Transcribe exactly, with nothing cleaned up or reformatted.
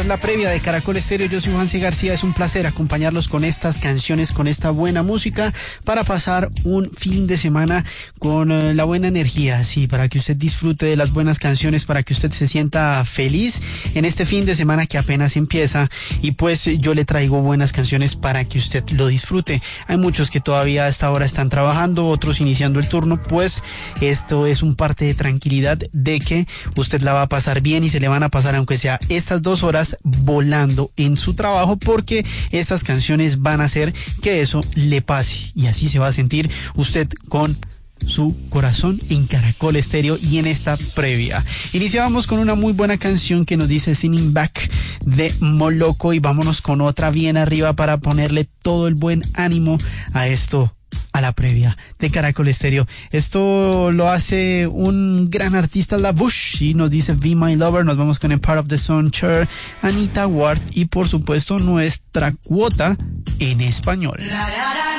la previa de Caracol Estéreo. Yo soy Juanse García. Es un placer acompañarlos con estas canciones, con esta buena música, para pasar un fin de semana con uh, la buena energía, sí, para que usted disfrute de las buenas canciones, para que usted se sienta feliz en este fin de semana que apenas empieza. Y pues yo le traigo buenas canciones para que usted lo disfrute. Hay muchos que todavía a esta hora están trabajando, otros iniciando el turno. Pues esto es un parte de tranquilidad de que usted la va a pasar bien y se le van a pasar, aunque sea estas dos horas, volando en su trabajo, porque estas canciones van a hacer que eso le pase, y así se va a sentir usted con su corazón en Caracol Estéreo y en esta previa. Iniciábamos con una muy buena canción que nos dice Singing Back de Moloko, y vámonos con otra bien arriba para ponerle todo el buen ánimo a esto, a la previa de Caracol Estéreo. Esto lo hace un gran artista, La Bush, y nos dice Be My Lover. Nos vamos con el Part of the Sun Chair, Anita Ward, y por supuesto nuestra cuota en español. La, la, la.